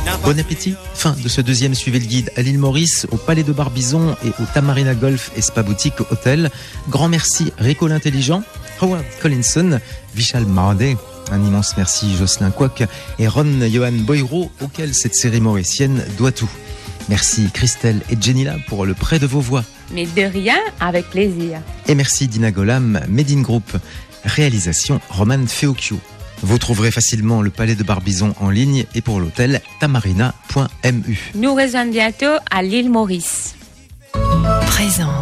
Bon appétit. Fin de ce deuxième Suivez le guide à l'île Maurice, au Palais de Barbizon et au Tamarina Golf et Spa Boutique Hôtel. Grand merci Rico l'intelligent, Howard Collinson, Vishal Maradé. Un immense merci Jocelyn Quoc et Ron Johan Boyro, auquel cette série mauricienne doit tout. Merci Christelle et Jenila pour le prêt de vos voix. Mais de rien, avec plaisir. Et merci Dina Golam, Made in Group. Réalisation Roman Feocchio. Vous trouverez facilement le Palais de Barbizon en ligne et pour l'hôtel tamarina.mu. Nous rejoignons bientôt à l'île Maurice. Présent.